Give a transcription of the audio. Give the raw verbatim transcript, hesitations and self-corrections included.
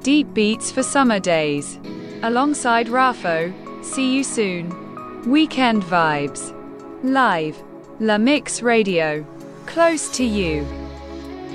Deep beats for summer days. Alongside Rafo, see you soon. Weekend vibes. Live. La Mix Radio. Close to you.